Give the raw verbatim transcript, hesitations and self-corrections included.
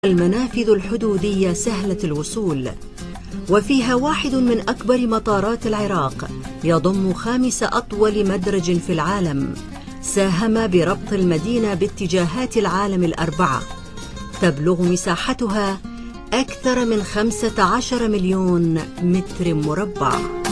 المنافذ الحدودية سهلة الوصول، وفيها واحد من أكبر مطارات العراق، يضم خامس أطول مدرج في العالم، ساهم بربط المدينة باتجاهات العالم الأربعة. تبلغ مساحتها أكثر من خمسة عشر مليون متر مربع.